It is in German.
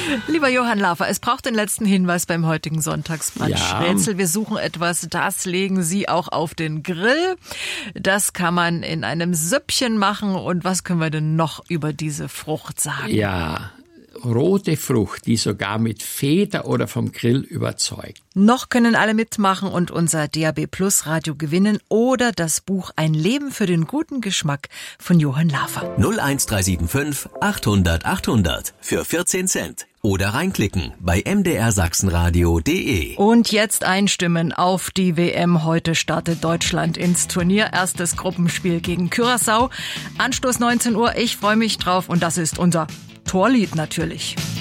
Lieber Johann Lafer, es braucht den letzten Hinweis beim heutigen Sonntagsbrunch-Rätsel. Wir suchen etwas, das legen Sie auch auf den Grill. Das kann man in einem Süppchen machen. Und was können wir denn noch über diese Frucht sagen? Ja, rote Frucht, die sogar mit Feder oder vom Grill überzeugt. Noch können alle mitmachen und unser DAB Plus Radio gewinnen oder das Buch Ein Leben für den guten Geschmack von Johann Lafer. 01375 800 800 für 14 Cent. Oder reinklicken bei mdrsachsenradio.de. Und jetzt einstimmen auf die WM. Heute startet Deutschland ins Turnier. Erstes Gruppenspiel gegen Curaçao. Anstoß 19 Uhr. Ich freue mich drauf und das ist unser Torlied natürlich.